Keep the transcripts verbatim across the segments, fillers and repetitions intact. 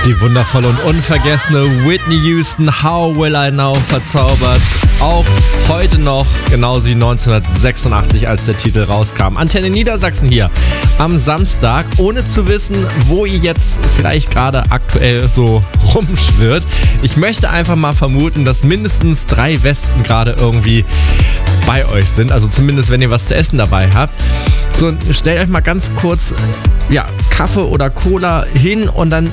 Die wundervolle und unvergessene Whitney Houston, How Will I Know, verzaubert. Auch heute noch, genauso wie neunzehnhundertsechsundachtzig, als der Titel rauskam. Antenne Niedersachsen hier am Samstag, ohne zu wissen, wo ihr jetzt vielleicht gerade aktuell so rumschwirrt. Ich möchte einfach mal vermuten, dass mindestens drei Wespen gerade irgendwie bei euch sind. Also zumindest, wenn ihr was zu essen dabei habt. So, stellt euch mal ganz kurz ja, Kaffee oder Cola hin und dann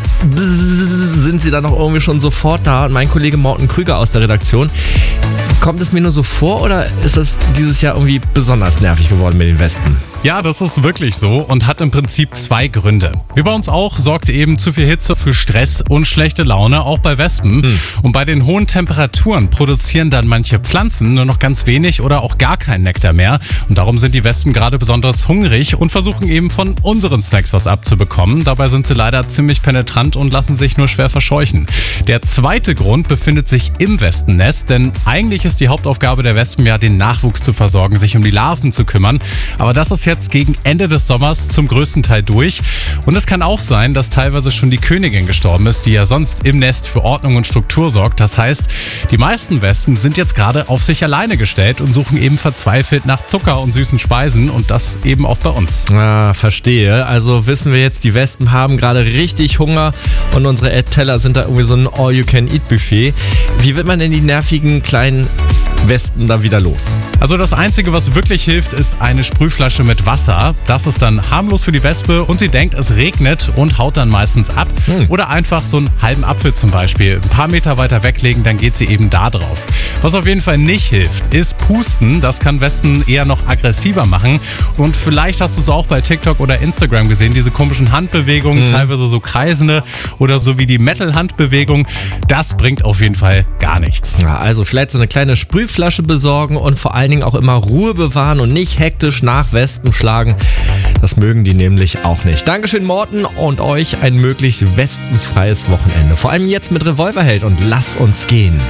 sind sie dann auch irgendwie schon sofort da. Und mein Kollege Morten Krüger aus der Redaktion, kommt es mir nur so vor oder ist es dieses Jahr irgendwie besonders nervig geworden mit den Wespen? Ja, das ist wirklich so und hat im Prinzip zwei Gründe. Wie bei uns auch sorgt eben zu viel Hitze für Stress und schlechte Laune, auch bei Wespen. Hm. Und bei den hohen Temperaturen produzieren dann manche Pflanzen nur noch ganz wenig oder auch gar keinen Nektar mehr. Und darum sind die Wespen gerade besonders hungrig und versuchen eben von unseren Snacks was abzubekommen. Dabei sind sie leider ziemlich penetrant und lassen sich nur schwer verscheuchen. Der zweite Grund befindet sich im Wespennest, denn eigentlich ist die Hauptaufgabe der Wespen ja, den Nachwuchs zu versorgen, sich um die Larven zu kümmern. Aber das ist jetzt gegen Ende des Sommers zum größten Teil durch. Und es kann auch sein, dass teilweise schon die Königin gestorben ist, die ja sonst im Nest für Ordnung und Struktur sorgt. Das heißt, die meisten Wespen sind jetzt gerade auf sich alleine gestellt und suchen eben verzweifelt nach Zucker und süßen Speisen und das eben auch bei uns. Ah, verstehe. Also wissen wir jetzt, die Wespen haben gerade richtig Hunger und unsere Teller sind da irgendwie so ein All-You-Can-Eat-Buffet. Wie wird man denn die nervigen kleinen Wespen da wieder los? Also das Einzige, was wirklich hilft, ist eine Sprühflasche mit Wasser. Das ist dann harmlos für die Wespe und sie denkt, es regnet und haut dann meistens ab. Hm. Oder einfach so einen halben Apfel zum Beispiel ein paar Meter weiter weglegen, dann geht sie eben da drauf. Was auf jeden Fall nicht hilft, ist Pusten. Das kann Wespen eher noch aggressiver machen. Und vielleicht hast du es auch bei TikTok oder Instagram gesehen, diese komischen Handbewegungen, hm. teilweise so kreisende oder so wie die Metal-Handbewegung. Das bringt auf jeden Fall gar nichts. Ja, also vielleicht so eine kleine Sprühflasche besorgen und vor allen Dingen auch immer Ruhe bewahren und nicht hektisch nach Wespen schlagen. Das mögen die nämlich auch nicht. Dankeschön, Morten, und euch ein möglichst wespenfreies Wochenende. Vor allem jetzt mit Revolverheld und Lass uns gehen.